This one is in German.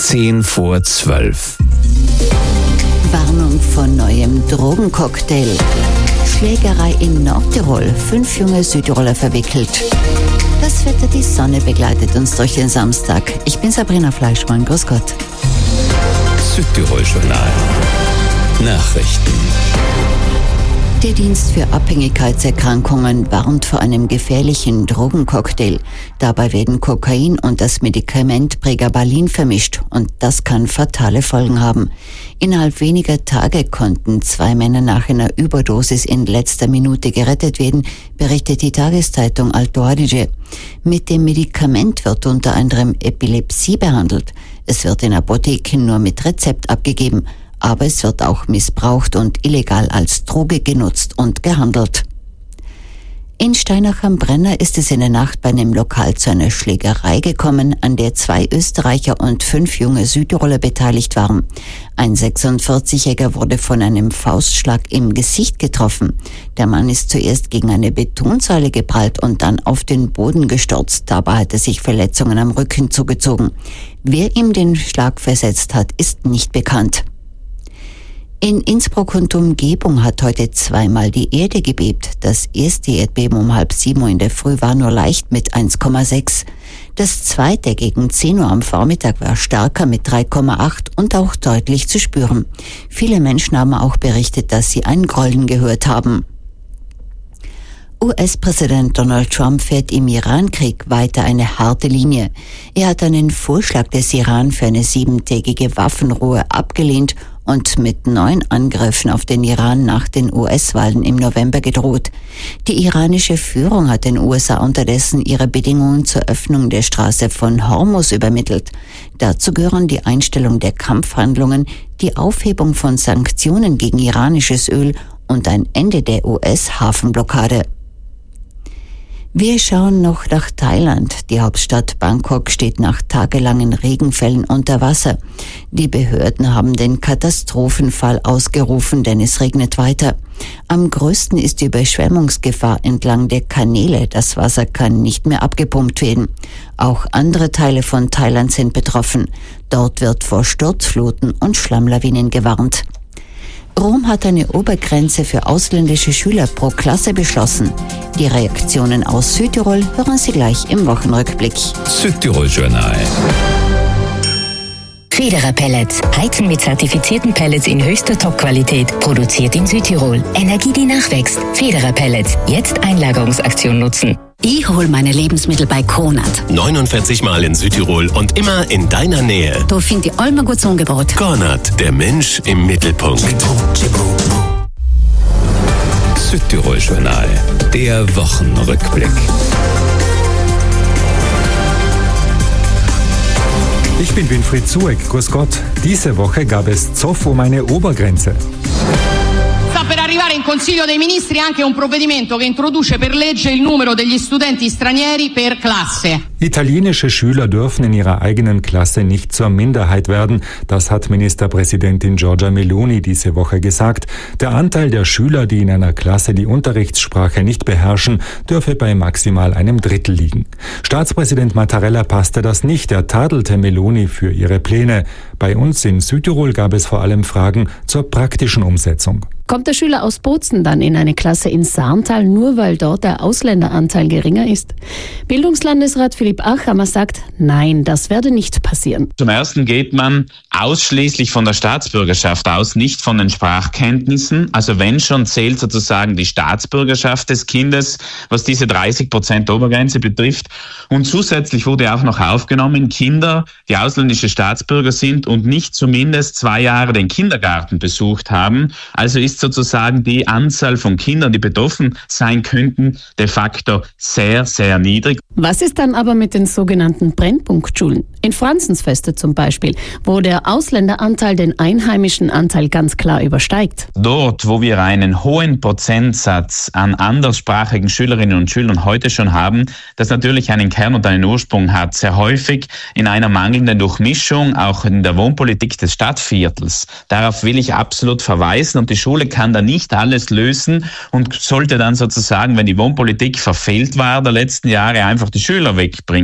10:10. Warnung vor neuem Drogencocktail. Schlägerei in Nordtirol. 5 junge Südtiroler verwickelt. Das Wetter, die Sonne begleitet uns durch den Samstag. Ich bin Sabrina Fleischmann. Grüß Gott. Südtirol-Journal. Nachrichten. Der Dienst für Abhängigkeitserkrankungen warnt vor einem gefährlichen Drogencocktail. Dabei werden Kokain und das Medikament Pregabalin vermischt und das kann fatale Folgen haben. Innerhalb weniger Tage konnten 2 Männer nach einer Überdosis in letzter Minute gerettet werden, berichtet die Tageszeitung Alto Adige. Mit dem Medikament wird unter anderem Epilepsie behandelt. Es wird in Apotheken nur mit Rezept abgegeben. Aber es wird auch missbraucht und illegal als Droge genutzt und gehandelt. In Steinach am Brenner ist es in der Nacht bei einem Lokal zu einer Schlägerei gekommen, an der 2 Österreicher und 5 junge Südtiroler beteiligt waren. Ein 46-Jähriger wurde von einem Faustschlag im Gesicht getroffen. Der Mann ist zuerst gegen eine Betonsäule geprallt und dann auf den Boden gestürzt. Dabei hat er sich Verletzungen am Rücken zugezogen. Wer ihm den Schlag versetzt hat, ist nicht bekannt. In Innsbruck und Umgebung hat heute 2-mal die Erde gebebt. Das erste Erdbeben um 6:30 in der Früh war nur leicht mit 1,6. Das zweite gegen 10 Uhr am Vormittag war stärker mit 3,8 und auch deutlich zu spüren. Viele Menschen haben auch berichtet, dass sie ein Grollen gehört haben. US-Präsident Donald Trump fährt im Iran-Krieg weiter eine harte Linie. Er hat einen Vorschlag des Iran für eine 7-tägige Waffenruhe abgelehnt und mit neuen Angriffen auf den Iran nach den US-Wahlen im November gedroht. Die iranische Führung hat den USA unterdessen ihre Bedingungen zur Öffnung der Straße von Hormuz übermittelt. Dazu gehören die Einstellung der Kampfhandlungen, die Aufhebung von Sanktionen gegen iranisches Öl und ein Ende der US-Hafenblockade. Wir schauen noch nach Thailand. Die Hauptstadt Bangkok steht nach tagelangen Regenfällen unter Wasser. Die Behörden haben den Katastrophenfall ausgerufen, denn es regnet weiter. Am größten ist die Überschwemmungsgefahr entlang der Kanäle. Das Wasser kann nicht mehr abgepumpt werden. Auch andere Teile von Thailand sind betroffen. Dort wird vor Sturzfluten und Schlammlawinen gewarnt. Rom hat eine Obergrenze für ausländische Schüler pro Klasse beschlossen. Die Reaktionen aus Südtirol hören Sie gleich im Wochenrückblick. Südtirol-Journal. Federer Pellets. Heizen mit zertifizierten Pellets in höchster Top-Qualität. Produziert in Südtirol. Energie, die nachwächst. Federer Pellets. Jetzt Einlagerungsaktion nutzen. Ich hole meine Lebensmittel bei Konrad. 49 Mal in Südtirol und immer in deiner Nähe. Da finde ich allem ein gutes Angebot. Konrad, der Mensch im Mittelpunkt. Südtirol-Journal. Der Wochenrückblick. Ich bin Winfried Zueck, grüß Gott. Diese Woche gab es Zoff um eine Obergrenze. Sta per arrivare in Consiglio dei Ministri anche un provvedimento che introduce per legge il numero degli studenti stranieri per classe. Italienische Schüler dürfen in ihrer eigenen Klasse nicht zur Minderheit werden. Das hat Ministerpräsidentin Giorgia Meloni diese Woche gesagt. Der Anteil der Schüler, die in einer Klasse die Unterrichtssprache nicht beherrschen, dürfe bei maximal einem Drittel liegen. Staatspräsident Mattarella passte das nicht. Er tadelte Meloni für ihre Pläne. Bei uns in Südtirol gab es vor allem Fragen zur praktischen Umsetzung. Kommt der Schüler aus Bozen dann in eine Klasse in Sarntal, nur weil dort der Ausländeranteil geringer ist? Bildungslandesrat Philipp Achammer sagt, nein, das werde nicht passieren. Zum Ersten geht man ausschließlich von der Staatsbürgerschaft aus, nicht von den Sprachkenntnissen. Also wenn schon, zählt sozusagen die Staatsbürgerschaft des Kindes, was diese 30% Obergrenze betrifft. Und zusätzlich wurde auch noch aufgenommen, Kinder, die ausländische Staatsbürger sind und nicht zumindest 2 Jahre den Kindergarten besucht haben. Also ist sozusagen die Anzahl von Kindern, die betroffen sein könnten, de facto sehr, sehr niedrig. Was ist dann aber mit den sogenannten Brennpunktschulen? In Franzensfeste zum Beispiel, wo der Ausländeranteil den einheimischen Anteil ganz klar übersteigt. Dort, wo wir einen hohen Prozentsatz an anderssprachigen Schülerinnen und Schülern heute schon haben, das natürlich einen Kern und einen Ursprung hat, sehr häufig in einer mangelnden Durchmischung, auch in der Wohnpolitik des Stadtviertels. Darauf will ich absolut verweisen und die Schule kann da nicht alles lösen und sollte dann sozusagen, wenn die Wohnpolitik verfehlt war der letzten Jahre, einfach die Schüler wegbringen.